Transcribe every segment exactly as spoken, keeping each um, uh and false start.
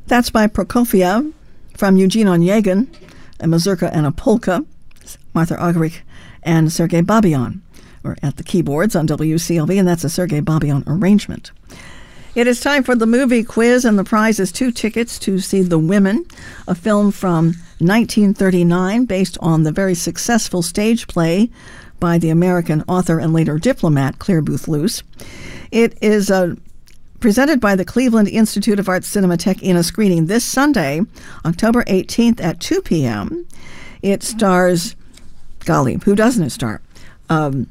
That's by Prokofiev, from Eugene Onegin, a mazurka and a polka, Martha Argerich and Sergei Babyan are at the keyboards on W C L V, and that's a Sergei Babyan arrangement. It is time for the movie quiz, and the prize is two tickets to see The Women, a film from nineteen thirty-nine based on the very successful stage play by the American author and later diplomat Clare Boothe Luce. It is uh, presented by the Cleveland Institute of Arts Cinematheque in a screening this Sunday, October eighteenth at two p.m. It stars, golly, who doesn't it star? Um,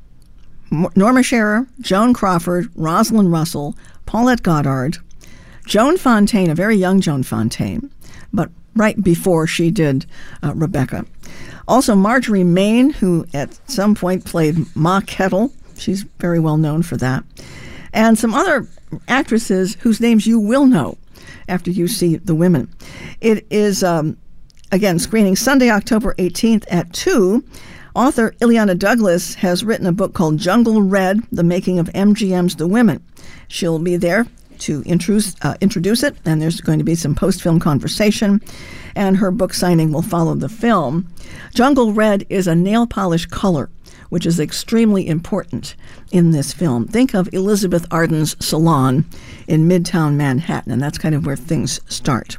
Norma Shearer, Joan Crawford, Rosalind Russell, Paulette Goddard, Joan Fontaine, a very young Joan Fontaine, but right before she did uh, Rebecca. Also Marjorie Main, who at some point played Ma Kettle. She's very well known for that. And some other actresses whose names you will know after you see The Women. It is, um, again, screening Sunday, October eighteenth at two. Author Ileana Douglas has written a book called Jungle Red, The Making of M G M's The Women. She'll be there to introduce, uh, introduce it, and there's going to be some post-film conversation, and her book signing will follow the film. Jungle Red is a nail polish color, which is extremely important in this film. Think of Elizabeth Arden's salon in Midtown Manhattan, and that's kind of where things start.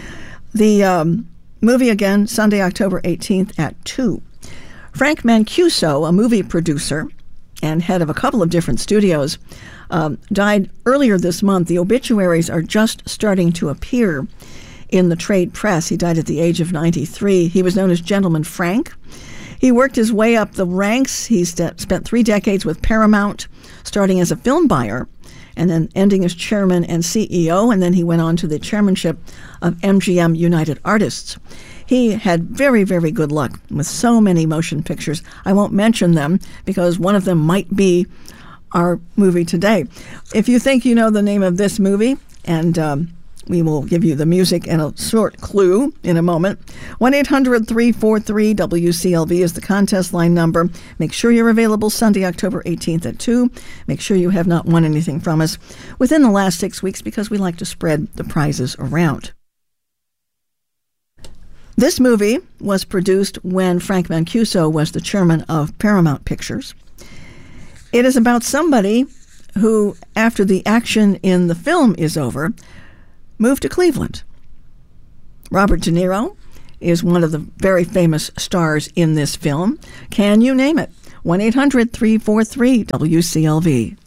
The um, movie, again, Sunday, October eighteenth at two. Frank Mancuso, a movie producer and head of a couple of different studios, um, died earlier this month. The obituaries are just starting to appear in the trade press. He died at the age of ninety-three. He was known as Gentleman Frank. He worked his way up the ranks. He st- spent three decades with Paramount, starting as a film buyer and then ending as chairman and C E O, and then he went on to the chairmanship of M G M United Artists. He had very, very good luck with so many motion pictures. I won't mention them because one of them might be our movie today. If you think you know the name of this movie, and um, we will give you the music and a short clue in a moment, one eight hundred three four three W C L V is the contest line number. Make sure you're available Sunday, October eighteenth at two. Make sure you have not won anything from us within the last six weeks because we like to spread the prizes around. This movie was produced when Frank Mancuso was the chairman of Paramount Pictures. It is about somebody who, after the action in the film is over, moved to Cleveland. Robert De Niro is one of the very famous stars in this film. Can you name it? one eight hundred three four three W C L V.